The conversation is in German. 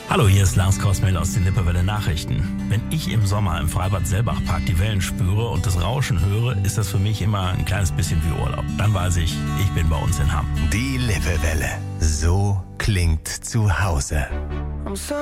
Hallo, hier ist Lars Kosmel aus den Lippewelle Nachrichten. Wenn ich im Sommer im Freibad Sellbachpark die Wellen spüre und das Rauschen höre, ist das für mich immer ein kleines bisschen wie Urlaub. Dann weiß ich, ich bin bei uns in Hamm. Die Lippewelle. So klingt zu Hause.